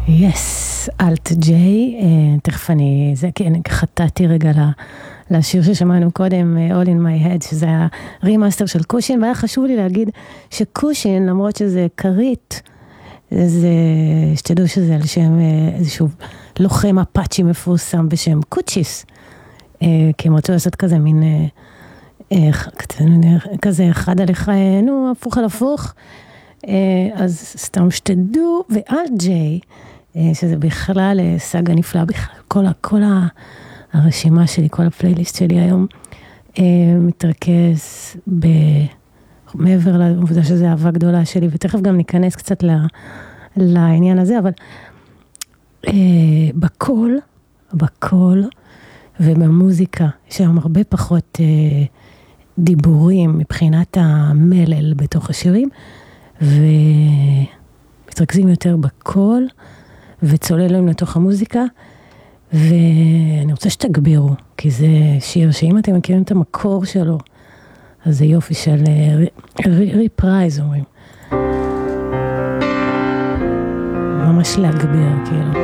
יס, אלט ג'יי, תכף זה כן, חטאתי רגע לשיר ששמענו קודם, All in my head, שזה היה רימאסטר של קושין, והיה חשוב לי להגיד שקושין, למרות שזה קרית, זה, שתדעו שזה על שם איזשהו לוחם אפאצ'י מפורסם בשם קוצ'יס, כי הם רצו לעשות כזה מין, כזה אחד על אחד, נו, הפוך על הפוך, אז סתם שתדעו, ואלט ג'יי, שזה בכלל סאגה נפלאה, בכלל, כל הרשימה שלי, כל הפלייליסט שלי היום, מתרכז מעבר לעובדה שזה אהבה גדולה שלי, ותכף גם ניכנס קצת לעניין הזה, אבל בקול ובמוזיקה, יש היום הרבה פחות דיבורים מבחינת המלל בתוך השירים, ומתרכזים יותר בקול, וצוללים לתוך המוזיקה, ואני רוצה שתגבירו, כי זה שיר שאם אתם מכירים את המקור שלו, אז זה יופי של ריפרייז, אומרים. ממש להגביר, כאילו.